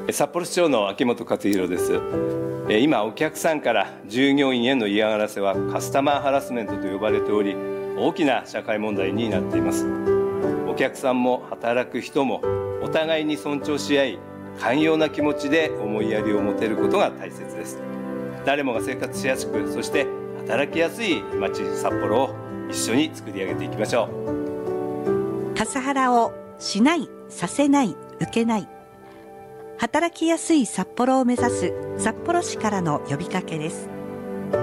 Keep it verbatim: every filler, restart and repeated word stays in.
札幌市長の秋元克弘です。今お客さんから従業員への嫌がらせはカスタマーハラスメントと呼ばれており、大きな社会問題になっています。お客さんも働く人もお互いに尊重し合い、寛容な気持ちで思いやりを持てることが大切です。誰もが生活しやすく、そして働きやすい街札幌を一緒に作り上げていきましょう。カスハラをしない、させない、受けない。働きやすい札幌を目指す札幌市からの呼びかけです。